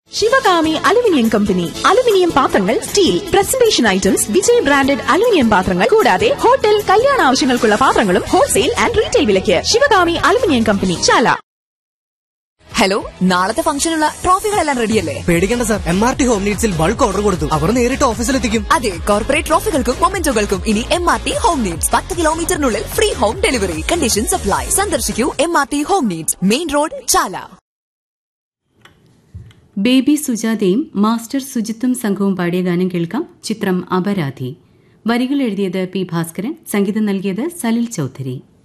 Sivakami aluminium company aluminium പാത്രങ്ങൾ, steel, presentation items, Vijay branded aluminium പാത്രങ്ങൾ കൂടാതെ ഹോട്ടൽ, കല്യാണ ആവശ്യങ്ങൾക്കുള്ള പാത്രങ്ങളും ഹോൾസെയിൽ ആൻഡ് റീറ്റെയിൽ വിലയ്ക്ക്. ശിവകാമി അലുമിനിയം കമ്പനി, ചാല. ഹലോ, നാളത്തെ ഫംഗ്ഷനുള്ള ട്രോഫികളെല്ലാം റെഡിയല്ലേ? പേടിക്കേണ്ട sir, MRT home നീഡ്സിൽ bulk order കൊടുത്തു. അവർ നേരിട്ട് ഓഫീസിലെത്തിക്കും. അതെ, കോർപ്പറേറ്റ് ട്രോഫികൾക്കും മൊമെന്റോകൾക്കും ഇനി MRT home needs. 10 കിലോമീറ്ററിനുള്ളിൽ free home delivery. Conditions apply. സന്ദർശിക്കൂ MRT home needs, main road, ചാല. ബേബി സുജാതയും മാസ്റ്റർ സുജിത്തും സംഘവും പാടിയ ഗാനം കേൾക്കാം. ചിത്രം അപരാധി. വരികൾ എഴുതിയത് P. ഭാസ്കരൻ, സംഗീതം നൽകിയത് സലിൽ ചൌധരി.